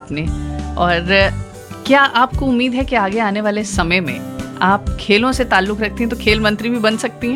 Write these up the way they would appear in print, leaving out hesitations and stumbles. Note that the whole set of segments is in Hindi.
आपने, और क्या आपको उम्मीद है कि आगे आने वाले समय में आप खेलों से ताल्लुक़ रखती हैं तो खेल मंत्री भी बन सकती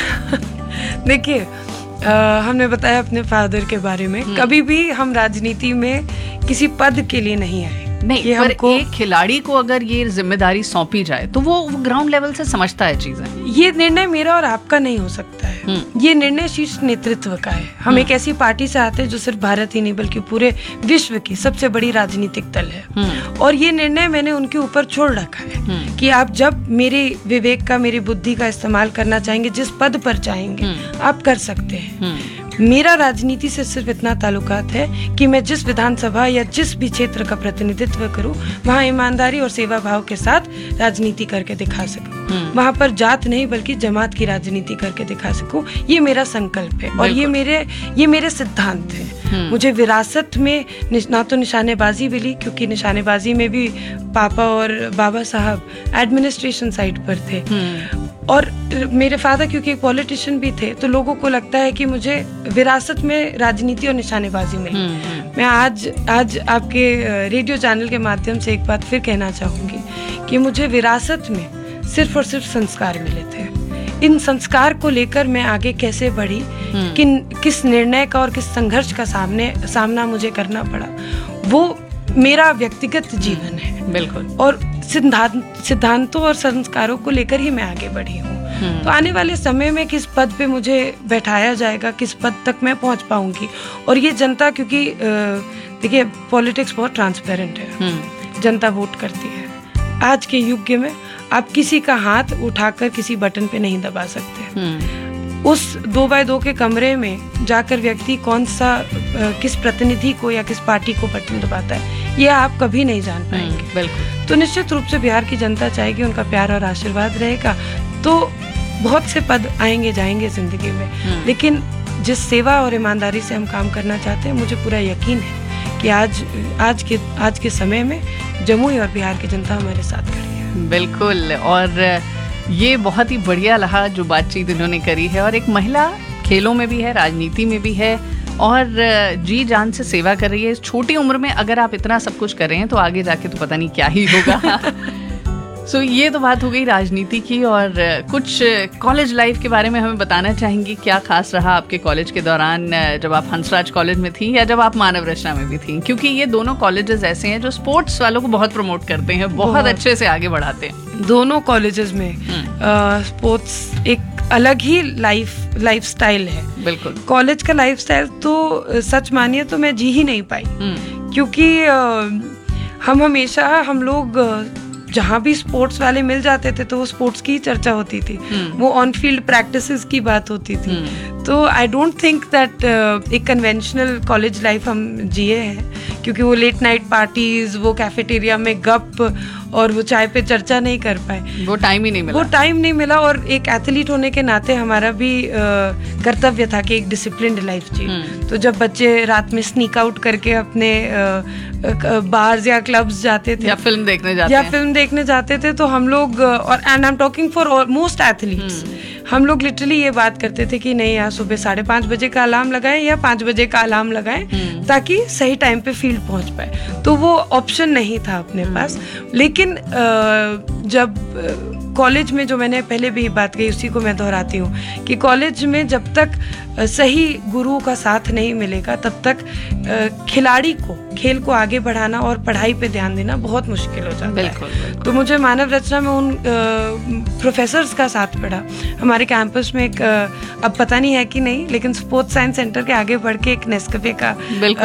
हैं? देखिए, हमने बताया अपने फादर के बारे में, कभी भी हम राजनीति में किसी पद के लिए नहीं आए। नहीं, पर एक खिलाड़ी को अगर ये जिम्मेदारी सौंपी जाए तो वो ग्राउंड लेवल से समझता है चीजें। ये निर्णय मेरा और आपका नहीं हो सकता है, ये निर्णय शीर्ष नेतृत्व का है। हम एक ऐसी पार्टी से आते हैं जो सिर्फ भारत ही नहीं बल्कि पूरे विश्व की सबसे बड़ी राजनीतिक दल है, और ये निर्णय मैंने उनके ऊपर छोड़ रखा है कि आप जब मेरे विवेक का, मेरी बुद्धि का इस्तेमाल करना चाहेंगे, जिस पद पर चाहेंगे आप कर सकते हैं। मेरा राजनीति से सिर्फ इतना ताल्लुकात है कि मैं जिस विधानसभा या जिस भी क्षेत्र का प्रतिनिधित्व करूं, वहां ईमानदारी और सेवा भाव के साथ राजनीति करके दिखा सकूं, वहां पर जात नहीं बल्कि जमात की राजनीति करके दिखा सकूं। ये मेरा संकल्प है और ये मेरे सिद्धांत हैं। मुझे विरासत में ना तो निशानेबाजी मिली, क्योंकि निशानेबाजी में भी पापा और बाबा साहब एडमिनिस्ट्रेशन साइड पर थे, और मेरे फादर क्योंकि एक पॉलिटिशियन भी थे, तो लोगों को लगता है कि मुझे विरासत में राजनीति और निशानेबाजी मिली। मैं आज आपके रेडियो चैनल के माध्यम से एक बात फिर कहना चाहूंगी कि मुझे विरासत में सिर्फ और सिर्फ संस्कार मिले थे। इन संस्कार को लेकर मैं आगे कैसे बढ़ी, किस निर्णय का और किस संघर्ष का सामना मुझे करना पड़ा, वो मेरा व्यक्तिगत जीवन है। बिल्कुल। और सिद्धांतों और संस्कारों को लेकर ही मैं आगे बढ़ी हूँ। तो आने वाले समय में किस पद पे मुझे बैठाया जाएगा, किस पद तक मैं पहुँच पाऊंगी, और ये जनता, क्योंकि देखिए पॉलिटिक्स बहुत ट्रांसपेरेंट है, जनता वोट करती है। आज के युग में आप किसी का हाथ उठाकर किसी बटन पे नहीं दबा सकते। उस 2x2 के कमरे में जाकर व्यक्ति किस प्रतिनिधि को या किस पार्टी को बटन दबाता है, ये आप कभी नहीं जान पाएंगे। बिल्कुल। तो निश्चित रूप से बिहार की जनता चाहेगी, उनका प्यार और आशीर्वाद रहेगा तो बहुत से पद आएंगे जाएंगे जिंदगी में, लेकिन जिस सेवा और ईमानदारी से हम काम करना चाहते हैं, मुझे पूरा यकीन है कि आज के समय में जमुई और बिहार की जनता हमारे साथ खड़ी है। बिल्कुल। और ये बहुत ही बढ़िया रहा जो बातचीत इन्होंने करी है, और एक महिला खेलों में भी है, राजनीति में भी है, और जी जान से सेवा कर रही है। इस छोटी उम्र में अगर आप इतना सब कुछ कर रहे हैं तो आगे जाके तो पता नहीं क्या ही होगा। सो ये तो बात हो गई राजनीति की, और कुछ कॉलेज लाइफ के बारे में हमें बताना चाहेंगी। क्या खास रहा आपके कॉलेज के दौरान, जब आप हंसराज कॉलेज में थी या जब आप मानव रचना में भी थी? क्योंकि ये दोनों कॉलेजेस ऐसे हैं जो स्पोर्ट्स वालों को बहुत प्रमोट करते हैं, बहुत अच्छे से आगे बढ़ाते हैं। दोनों कॉलेजेस में स्पोर्ट्स एक अलग ही लाइफ स्टाइल है। बिल्कुल। कॉलेज का लाइफ स्टाइल तो सच मानिए तो मैं जी ही नहीं पाई, क्योंकि हम लोग जहाँ भी स्पोर्ट्स वाले मिल जाते थे तो वो स्पोर्ट्स की चर्चा होती थी, वो ऑन फील्ड प्रैक्टिसेस की बात होती थी। तो आई डोंट थिंक दैट एक कन्वेंशनल कॉलेज लाइफ हम जिए हैं, क्योंकि वो लेट नाइट पार्टीज, वो कैफेटेरिया में गप और वो चाय पे चर्चा नहीं कर पाए, वो टाइम ही नहीं मिला। और एक एथलीट होने के नाते हमारा भी कर्तव्य था कि एक डिसिप्लिन्ड लाइफ जिए। तो जब बच्चे रात में स्नीक आउट करके अपने बार्स या क्लब्स जाते थे या फिल्म देखने जाते थे तो हम लोग, और and I am talking for most athletes, हम लोग लिटरली ये बात करते थे कि नहीं यार, सुबह 5:30 बजे का अलार्म लगाएं या 5 बजे का अलार्म लगाएं ताकि सही टाइम पे फील्ड पहुंच पाए। तो वो ऑप्शन नहीं था अपने पास। लेकिन जब कॉलेज में, जो मैंने पहले भी बात कही उसी को मैं दोहराती हूँ कि कॉलेज में जब तक सही गुरुओं का साथ नहीं मिलेगा तब तक खिलाड़ी को, खेल को आगे बढ़ाना और पढ़ाई पे ध्यान देना बहुत मुश्किल हो जाता है। तो मुझे मानव रचना में उन प्रोफेसर्स का साथ पड़ा। हमारे कैंपस में एक, अब पता नहीं है कि नहीं, लेकिन स्पोर्ट्स साइंस सेंटर के आगे बढ़ के एक नेस्कैफे का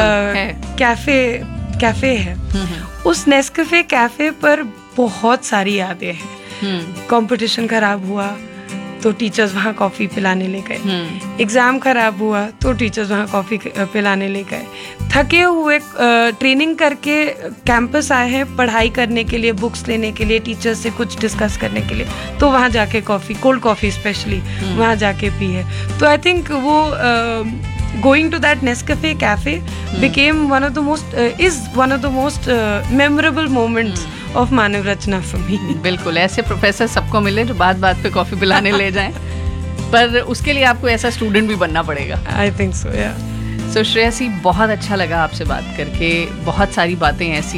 कैफे है। उस नेस्कैफे कैफे पर बहुत सारी यादें हैं। कंपटीशन खराब हुआ तो टीचर्स वहाँ कॉफ़ी पिलाने ले गए, एग्ज़ाम खराब हुआ तो टीचर्स वहाँ कॉफ़ी पिलाने ले गए, थके हुए ट्रेनिंग करके कैंपस आए हैं पढ़ाई करने के लिए, बुक्स लेने के लिए, टीचर्स से कुछ डिस्कस करने के लिए, तो वहाँ जाके कॉफ़ी, कोल्ड कॉफ़ी स्पेशली वहाँ जाके पी है। तो आई थिंक वो going to that Nescafe cafe became one of the most memorable moments of Manav Rachna for me. बिल्कुल, ऐसे प्रोफेसर सबको मिले जो बात पे कॉफी पिलाने ले जाएं, पर उसके लिए आपको ऐसा स्टूडेंट भी बनना पड़ेगा। I think so, yeah. सो श्रेयसी, बहुत अच्छा लगा आपसे बात करके, बहुत सारी बातें ऐसी